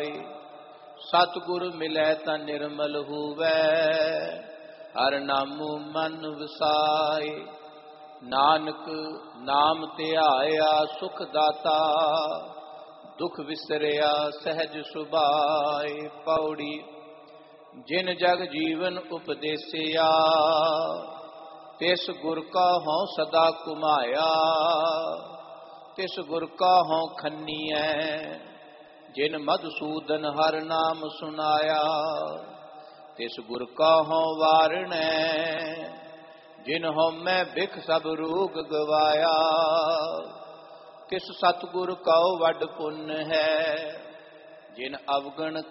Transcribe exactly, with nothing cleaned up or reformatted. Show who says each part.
Speaker 1: ਪਾਏ। ਸਤਿਗੁਰ ਮਿਲੈ ਤਾਂ ਨਿਰਮਲ ਹੋਵੈ, ਹਰ ਨਾਮੁ ਮਨ ਵਸਾਏ। ਨਾਨਕ ਨਾਮ ਧਿਆਇਆ ਸੁਖ ਦਾਤਾ, ਦੁਖ ਵਿਸਰਿਆ ਸਹਿਜ ਸੁਭਾਏ। ਪੌੜੀ ਜਿਨ ਜਗ ਜੀਵਨ ਉਪਦੇਸਿਆ, ਤਿਸ ਗੁਰ ਕਾ ਹਉ ਸਦਾ ਘੁਮਾਇਆ। ਤਿਸ ਗੁਰ ਕਾ ਹਉ ਖੰਨੀਐ, ਜਿਨ ਮਧੂਸੂਦਨ ਹਰ ਨਾਮ ਸੁਨਾਇਆ। ਤਿਸ ਗੁਰ ਕਾ ਹਉ ਵਾਰਣੈ, ਜਿਨ ਹਉਮੈ ਬਿਖ ਸਭ ਰੋਗ ਗਵਾਇਆ। ਕਿਸ ਸਤਿਗੁਰ ਕਉ ਵੱਡ ਪੁੰਨ ਹੈ, ਜਿਨ ਅਵਗਣ